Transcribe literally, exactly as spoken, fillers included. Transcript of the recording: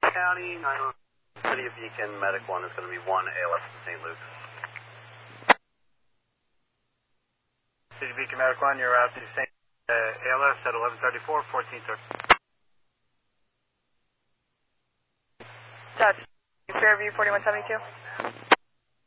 County, nine one one, City of Beacon, Medic one is going to be one A L S in Saint Luke. City of Beacon, Medic one, you're out to Saint Uh, A L S at eleven thirty-four, fourteen thirty. Dodge, Fairview forty-one seventy-two.